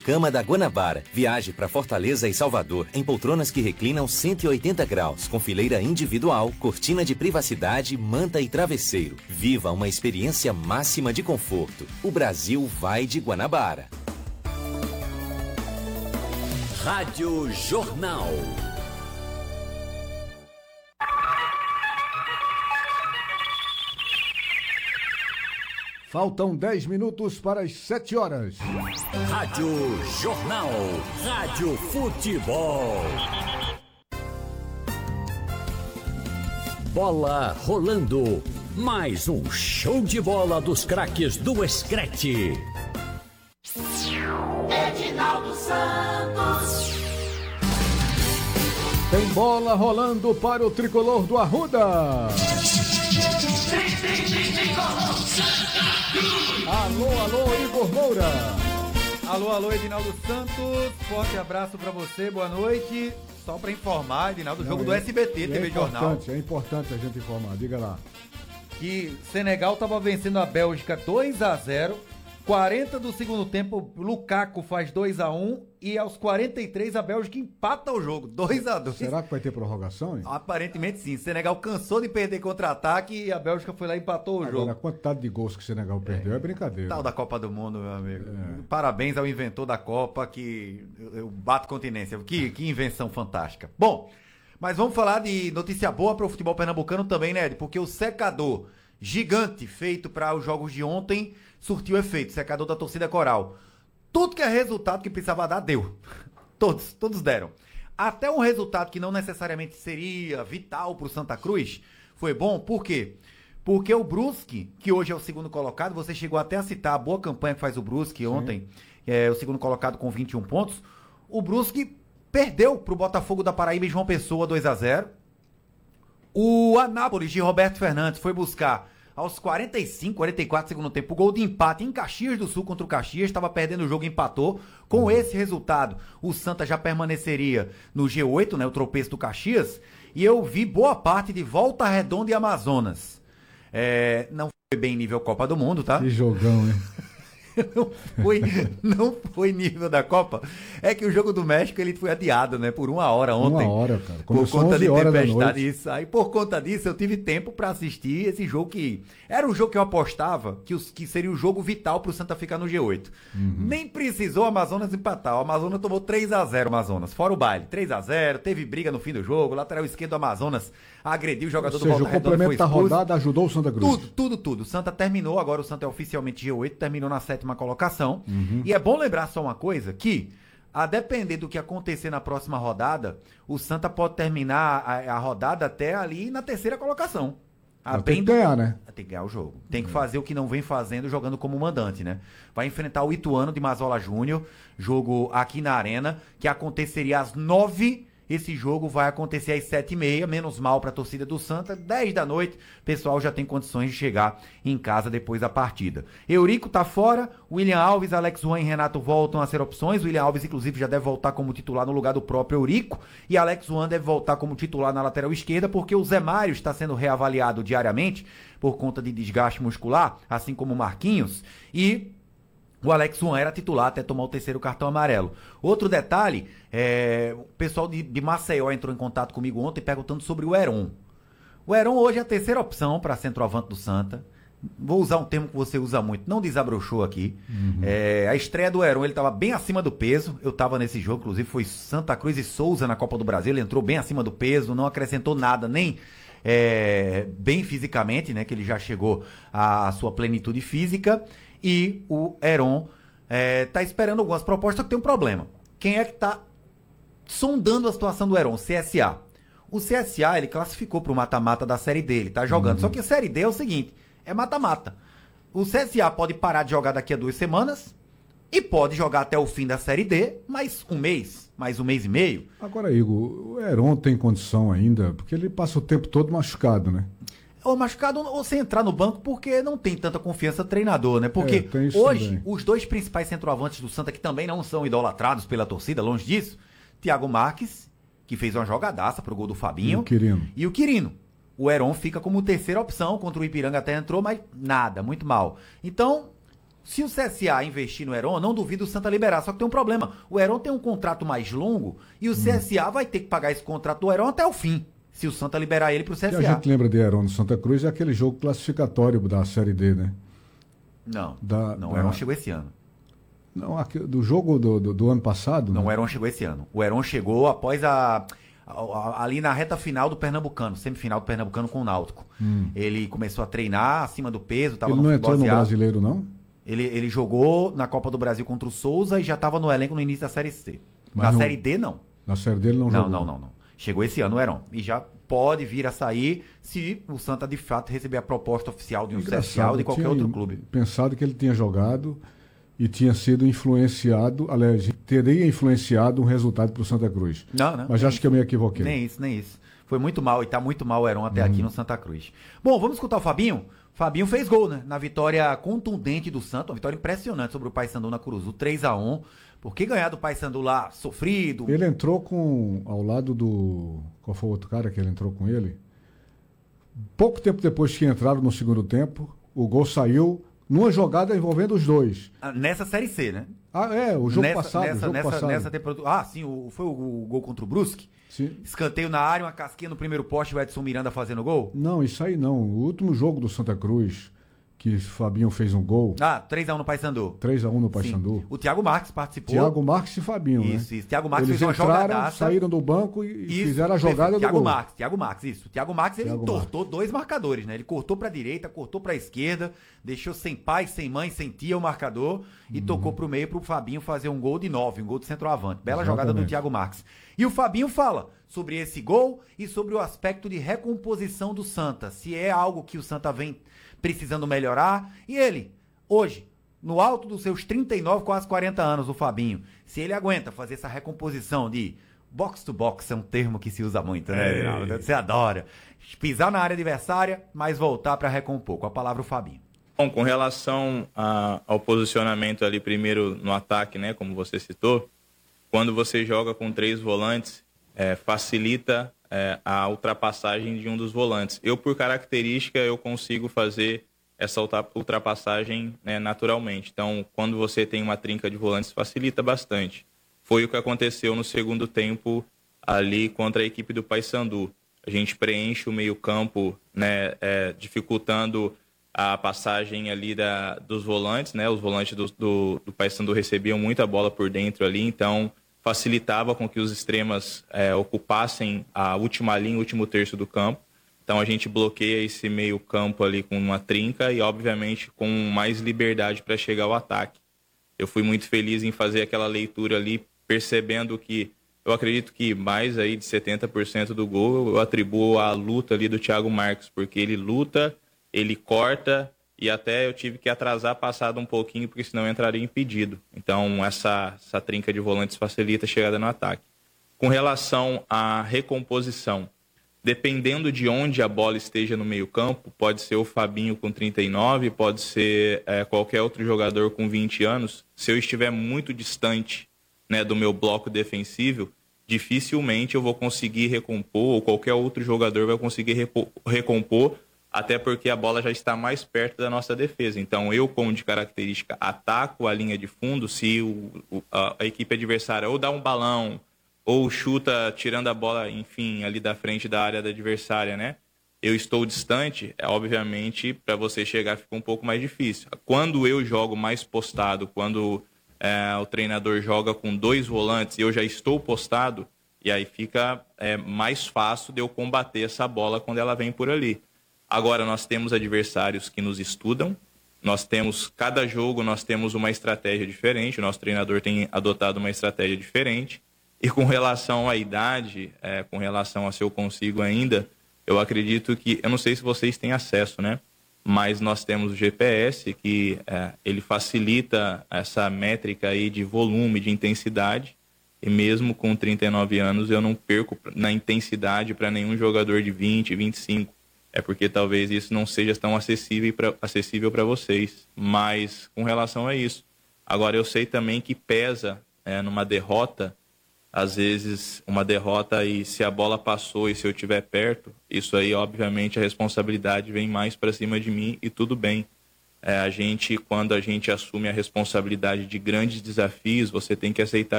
Cama da Guanabara. Viaje para Fortaleza e Salvador em poltronas que reclinam 180 graus, com fileira individual, cortina de privacidade, manta e travesseiro. Viva uma experiência máxima de conforto. O Brasil vai de Guanabara. Rádio Jornal. Faltam 10 minutos para as 7 horas. Rádio Jornal. Rádio Futebol. Bola rolando. Mais um show de bola dos craques do Screte. Edinaldo Santos. Tem bola rolando para o tricolor do Arruda. Alô, Igor Moura. Alô, Edinaldo Santos. Forte abraço pra você, boa noite. Só pra informar, Edinaldo, jogo do SBT, TV Jornal. É importante a gente informar, diga lá. Que Senegal tava vencendo a Bélgica 2-0. 40 do segundo tempo, Lukaku faz 2-1 e aos 43 a Bélgica empata o jogo, 2-2. Será que vai ter prorrogação, hein? Aparentemente sim. Senegal cansou de perder contra-ataque e a Bélgica foi lá e empatou o jogo. Agora, a quantidade de gols que o Senegal perdeu é brincadeira. Tal da Copa do Mundo, meu amigo. Parabéns ao inventor da Copa, que eu bato continência. Que invenção fantástica. Bom, mas vamos falar de notícia boa para o futebol pernambucano também, né, Ed? Porque o secador gigante feito para os jogos de ontem surtiu efeito, secador da torcida coral. Tudo que é resultado que precisava dar, deu. Todos deram. Até um resultado que não necessariamente seria vital pro Santa Cruz, foi bom, por quê? Porque o Brusque, que hoje é o segundo colocado, você chegou até a citar a boa campanha que faz o Brusque ontem, o segundo colocado com 21 pontos, o Brusque perdeu pro Botafogo da Paraíba em João Pessoa 2-0, o Anápolis de Roberto Fernandes foi buscar aos 45, 44 segundo tempo, o gol de empate em Caxias do Sul contra o Caxias, estava perdendo o jogo e empatou. Com esse resultado, o Santa já permaneceria no G8, né, o tropeço do Caxias, e eu vi boa parte de Volta Redonda e Amazonas. Não foi bem nível Copa do Mundo, tá? Que jogão, hein? Não foi nível da Copa. É que o jogo do México ele foi adiado, né? Por 1 hora ontem. 1 hora, cara. Por conta de tempestade. Isso. Aí por conta disso eu tive tempo pra assistir esse jogo que era um jogo que eu apostava que seria o jogo vital pro Santa ficar no G8. Nem precisou o Amazonas empatar. O Amazonas tomou 3-0 o Amazonas, fora o baile. 3-0, teve briga no fim do jogo. O lateral esquerdo do Amazonas agrediu o jogador do Volta Redonda. O complemento da rodada ajudou o Santa Cruz. Tudo. O Santa terminou, agora o Santa é oficialmente G8, terminou na 7ª colocação. E é bom lembrar só uma coisa, que a depender do que acontecer na próxima rodada, o Santa pode terminar a rodada até ali na 3ª colocação. Tem que ganhar, né? Tem que ganhar o jogo. Tem que fazer o que não vem fazendo jogando como mandante, né? Vai enfrentar o Ituano de Mazola Júnior, jogo aqui na Arena, que aconteceria às 9h. Esse jogo vai acontecer às 7h30, menos mal para a torcida do Santa. 10 da noite, o pessoal já tem condições de chegar em casa depois da partida. Eurico tá fora, William Alves, Alex Juan e Renato voltam a ser opções. William Alves, inclusive, já deve voltar como titular no lugar do próprio Eurico. E Alex Juan deve voltar como titular na lateral esquerda, porque o Zé Mário está sendo reavaliado diariamente por conta de desgaste muscular, assim como o Marquinhos. E o Alex Juan era titular até tomar o 3º cartão amarelo. Outro detalhe, o pessoal de Maceió entrou em contato comigo ontem perguntando sobre o Heron. O Heron hoje é a 3ª opção para centroavante do Santa. Vou usar um termo que você usa muito, não desabrochou aqui. A estreia do Heron, ele estava bem acima do peso. Eu estava nesse jogo, inclusive foi Santa Cruz e Souza na Copa do Brasil. Ele entrou bem acima do peso, não acrescentou nada, nem bem fisicamente, né? Que ele já chegou à sua plenitude física. E o Heron tá esperando algumas propostas, só que tem um problema. Quem é que tá sondando a situação do Heron? CSA. O CSA, ele classificou pro mata-mata da Série D, ele tá jogando. Só que a Série D é o seguinte, é mata-mata. O CSA pode parar de jogar daqui a 2 semanas e pode jogar até o fim da Série D, mais um mês e meio. Agora, Igor, o Heron tem condição ainda, porque ele passa o tempo todo machucado, né? Ou machucado ou sem entrar no banco porque não tem tanta confiança do treinador, né? Porque hoje, também. Os 2 principais centroavantes do Santa, que também não são idolatrados pela torcida, longe disso, Thiago Marques, que fez uma jogadaça pro gol do Fabinho. E o Quirino. O Heron fica como 3ª opção, contra o Ipiranga até entrou, mas nada, muito mal. Então, Se o CSA investir no Heron, não duvido o Santa liberar. Só que tem um problema. O Heron tem um contrato mais longo e o CSA vai ter que pagar esse contrato do Heron até o fim. Se o Santa liberar ele pro CSA. O que a gente lembra de Heron no Santa Cruz é aquele jogo classificatório da Série D, né? Não, o Heron chegou esse ano. Não, do jogo do ano passado? Não, né? o Heron chegou esse ano. O Heron chegou após ali na reta final do Pernambucano, semifinal do Pernambucano com o Náutico. Ele começou a treinar acima do peso, tava Ele não entrou no Brasileiro, não? Ele jogou na Copa do Brasil contra o Souza e já estava no elenco no início da Série C. Na Série D, não. Na Série D ele não jogou? Não. Chegou esse ano o Heron. E já pode vir a sair se o Santa de fato receber a proposta oficial de um CSA ou de qualquer outro clube. Pensado que ele tinha jogado e tinha sido influenciado, aliás, teria influenciado um resultado para o Santa Cruz. Não. Mas acho que eu me equivoquei. Nem isso. Foi muito mal e tá muito mal o Heron até aqui no Santa Cruz. Bom, vamos escutar o Fabinho? Fabinho fez gol, né? Na vitória contundente do Santa, uma vitória impressionante sobre o Paysandu na Curuzu, 3-1. Porque ganhar do Paysandu lá sofrido. Ele entrou ao lado do... Qual foi o outro cara que ele entrou com ele? Pouco tempo depois que entraram no segundo tempo, o gol saiu numa jogada envolvendo os dois. Nessa Série C, né? O jogo passado. Nessa temporada. Sim, foi o gol contra o Brusque? Sim. Escanteio na área, uma casquinha no primeiro poste, o Edson Miranda fazendo gol? Não, isso aí não. O último jogo do Santa Cruz, que Fabinho fez um gol. 3-1 no Paysandu. 3-1 no Paysandu. Sim. O Thiago Marques participou. Thiago Marques e Fabinho, isso, né? Isso. Thiago Marques Eles fez uma jogadaça. Saíram do banco e fizeram a jogada do gol. Thiago Marques, isso. O Thiago Marques, ele entortou dois marcadores, né? Ele cortou pra direita, cortou pra esquerda, deixou sem pai, sem mãe, sem tia o marcador e tocou pro meio pro Fabinho fazer um gol de 9, um gol de centroavante. Bela jogada do Thiago Marques. E o Fabinho fala sobre esse gol e sobre o aspecto de recomposição do Santa. Se é algo que o Santa vem precisando melhorar. E ele, hoje, no alto dos seus 39, quase 40 anos, o Fabinho, se ele aguenta fazer essa recomposição de box to box, é um termo que se usa muito, né, Reinaldo? Você adora. Pisar na área adversária, mas voltar para recompor. Com a palavra o Fabinho. Bom, com relação ao posicionamento ali primeiro no ataque, né, como você citou, quando você joga com 3 volantes, facilita a ultrapassagem de um dos volantes. Eu, por característica, eu consigo fazer essa ultrapassagem, né, naturalmente. Então, quando você tem uma trinca de volantes, facilita bastante. Foi o que aconteceu no segundo tempo ali contra a equipe do Paysandu. A gente preenche o meio-campo, né, dificultando a passagem ali dos volantes, né? Os volantes do Paysandu recebiam muita bola por dentro ali, então facilitava com que os extremas ocupassem a última linha, o último terço do campo. Então a gente bloqueia esse meio campo ali com uma trinca e, obviamente, com mais liberdade para chegar ao ataque. Eu fui muito feliz em fazer aquela leitura ali, percebendo que eu acredito que mais aí de 70% do gol eu atribuo à luta ali do Thiago Marques, porque ele luta, ele corta, e até eu tive que atrasar passado um pouquinho, porque senão eu entraria impedido. Então, essa trinca de volantes facilita a chegada no ataque. Com relação à recomposição, dependendo de onde a bola esteja no meio-campo, pode ser o Fabinho com 39, pode ser qualquer outro jogador com 20 anos. Se eu estiver muito distante, né, do meu bloco defensivo, dificilmente eu vou conseguir recompor, ou qualquer outro jogador vai conseguir recompor, até porque a bola já está mais perto da nossa defesa. Então, eu, como de característica, ataco a linha de fundo se a equipe adversária ou dá um balão, ou chuta tirando a bola, enfim, ali da frente da área da adversária, né? Eu estou distante, obviamente, para você chegar fica um pouco mais difícil. Quando eu jogo mais postado, quando o treinador joga com 2 volantes e eu já estou postado, e aí fica mais fácil de eu combater essa bola quando ela vem por ali. Agora, nós temos adversários que nos estudam, cada jogo nós temos uma estratégia diferente, o nosso treinador tem adotado uma estratégia diferente, e com relação à idade, com relação a se eu consigo ainda, eu acredito que, eu não sei se vocês têm acesso, né? Mas nós temos o GPS, que ele facilita essa métrica aí de volume, de intensidade, e mesmo com 39 anos eu não perco na intensidade para nenhum jogador de 20, 25. É porque talvez isso não seja tão acessível para vocês. Mas com relação a isso. Agora, eu sei também que pesa numa derrota, às vezes uma derrota e se a bola passou e se eu estiver perto, isso aí, obviamente, a responsabilidade vem mais para cima de mim e tudo bem. quando a gente assume a responsabilidade de grandes desafios, você tem que aceitar